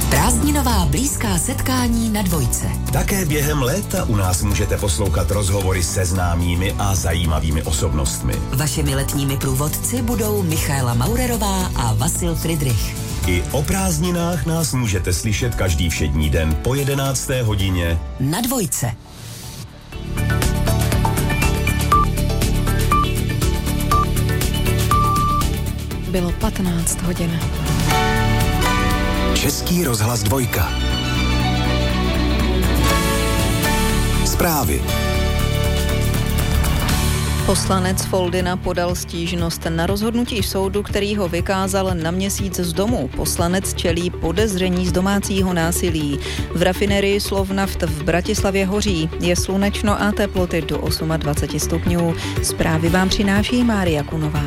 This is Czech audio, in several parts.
Prázdninová blízká setkání na Dvojce. Také během léta u nás můžete poslouchat rozhovory se známými a zajímavými osobnostmi. Vašimi letními průvodci budou Michaela Maurerová a Vasil Friedrich. I o prázdninách nás můžete slyšet každý všední den po 11. hodině na Dvojce. Bylo 15 hodin. Český rozhlas Dvojka. Zprávy. Poslanec Foldyna podal stížnost na rozhodnutí soudu, který ho vykázal na měsíc z domu. Poslanec čelí podezření z domácího násilí. V rafinerii Slovnaft v Bratislavě hoří. Je slunečno a teploty do 28 stupňů. Zprávy vám přináší Mária Kunová.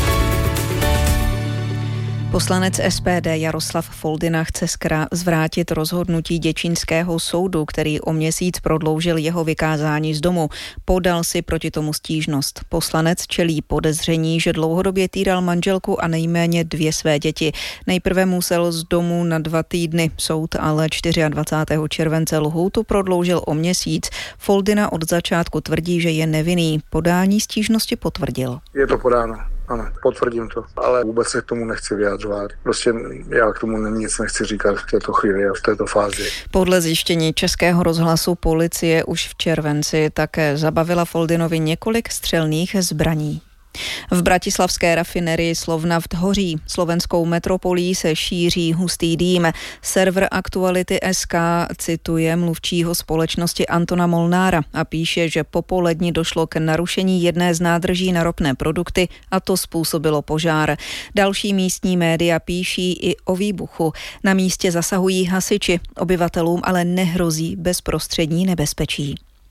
Poslanec SPD Jaroslav Foldyna chce zvrátit rozhodnutí děčínského soudu, který o měsíc prodloužil jeho vykázání z domu. Podal si proti tomu stížnost. Poslanec čelí podezření, že dlouhodobě týral manželku a nejméně 2 své děti. Nejprve musel z domu na 2 týdny. Soud ale 24. července lhůtu prodloužil o měsíc. Foldyna od začátku tvrdí, že je nevinný. Podání stížnosti potvrdil. Je to podáno. Ano, potvrdím to, ale vůbec se k tomu nechci vyjadřovat. Prostě já k tomu nic nechci říkat v této chvíli a v této fázi. Podle zjištění Českého rozhlasu policie už v červenci také zabavila Foldynovi několik střelných zbraní. V bratislavské rafinerii Slovnaft hoří. Slovenskou metropolí se šíří hustý dým. Server Aktuality.sk cituje mluvčího společnosti Antona Molnára a píše, že po poledni došlo k narušení jedné z nádrží na ropné produkty a to způsobilo požár. Další místní média píší i o výbuchu. Na místě zasahují hasiči. Obyvatelům ale nehrozí bezprostřední nebezpečí.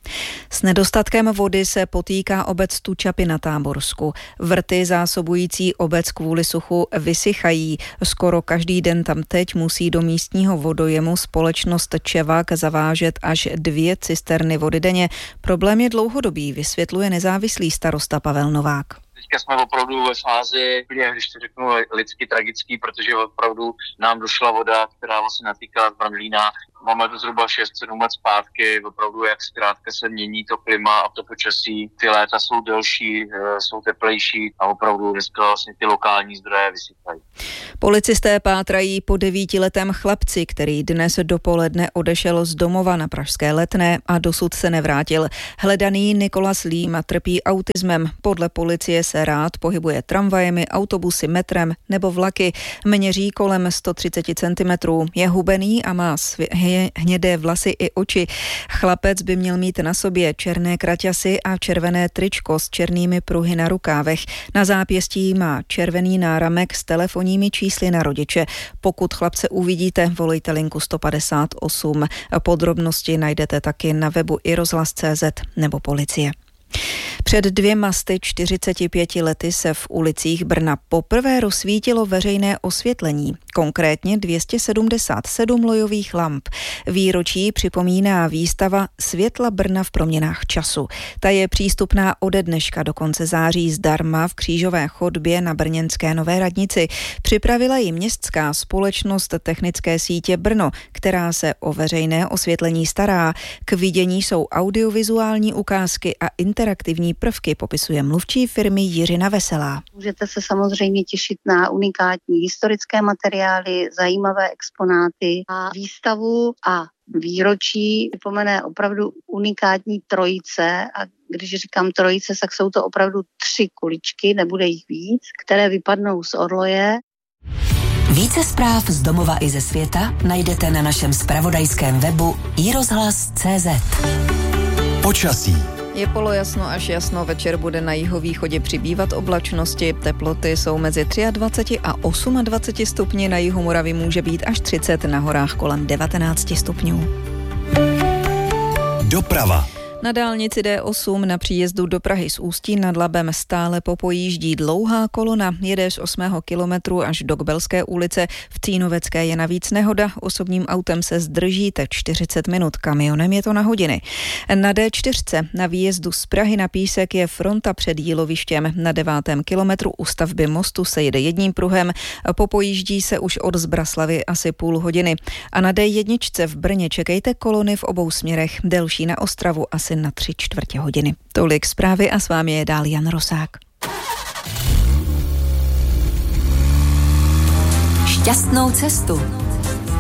S nedostatkem vody se potýká obec Tučapy na Táborsku. Vrty zásobující obec kvůli suchu vysychají. Skoro každý den tam teď musí do místního vodojemu společnost Čevák zavážet až 2 cisterny vody denně. Problém je dlouhodobý, vysvětluje nezávislý starosta Pavel Novák. Teďka jsme opravdu ve fázi, když to řeknu lidsky tragický, protože opravdu nám došla voda, která vlastně natýkala z Brandlína. Máme to zhruba 6-7 let zpátky, opravdu jak zkrátka se mění to klima a to počasí. Ty léta jsou delší, jsou teplejší a opravdu dneska vlastně ty lokální zdroje vysychají. Policisté pátrají po 9letém chlapci, který dnes dopoledne odešel z domova na pražské Letné a dosud se nevrátil. Hledaný Nikolas Líma trpí autismem. Podle policie se rád pohybuje tramvajemi, autobusy, metrem nebo vlaky. Měří kolem 130 cm. Je hubený a má hnědé vlasy i oči. Chlapec by měl mít na sobě černé kraťasy a červené tričko s černými pruhy na rukávech. Na zápěstí má červený náramek s telefonními čísly na rodiče. Pokud chlapce uvidíte, volejte linku 158. Podrobnosti najdete taky na webu iRozhlas.cz nebo policie. Před 245 lety se v ulicích Brna poprvé rozsvítilo veřejné osvětlení, konkrétně 277 lojových lamp. Výročí připomíná výstava Světla Brna v proměnách času. Ta je přístupná ode dneška do konce září zdarma v křížové chodbě na brněnské Nové radnici. Připravila ji městská společnost Technické sítě Brno, která se o veřejné osvětlení stará. K vidění jsou audiovizuální ukázky a interaktivní prvky, popisuje mluvčí firmy Jiřina Veselá. Můžete se samozřejmě těšit na unikátní historické materiály, zajímavé exponáty a výstavu a výročí připomene opravdu unikátní trojice a když říkám trojice, tak jsou to opravdu 3 kuličky, nebude jich víc, které vypadnou z orloje. Více zpráv z domova i ze světa najdete na našem zpravodajském webu iRozhlas.cz. Počasí. Je polojasno až jasno, večer bude na jihovýchodě přibývat oblačnosti, teploty jsou mezi 23 a 28 stupni, na jihu Moravy může být až 30, na horách kolem 19 stupňů. Doprava. Na dálnici D8 na příjezdu do Prahy z Ústí nad Labem stále popojíždí dlouhá kolona. Jede z 8. kilometru až do Kbelské ulice. V Cínovecké je navíc nehoda. Osobním autem se zdržíte 40 minut, kamionem je to na hodiny. Na D4 na výjezdu z Prahy na Písek je fronta před Jílovištěm. Na 9. kilometru u stavby mostu se jede jedním pruhem. Popojíždí se už od Zbraslavy asi půl hodiny. A na D1 v Brně čekejte kolony v obou směrech. Delší na Ostravu asi na 3/4 hodiny. Tolik zprávy a s vámi je dál Jan Rosák. Šťastnou cestu.